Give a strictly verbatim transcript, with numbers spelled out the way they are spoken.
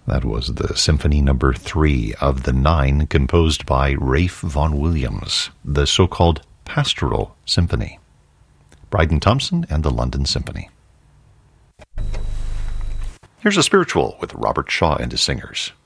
That was the Symphony Number Three of the Nine, composed by Ralph Vaughan Williams, the so-called Pastoral Symphony. Bryden Thompson and the London Symphony. Here's a spiritual with Robert Shaw and his singers.